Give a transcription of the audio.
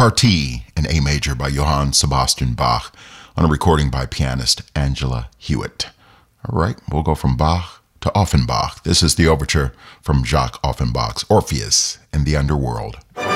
Partie in A major by Johann Sebastian Bach on a recording by pianist Angela Hewitt. All right, we'll go from Bach to Offenbach. This is the overture from Jacques Offenbach's Orpheus in the Underworld.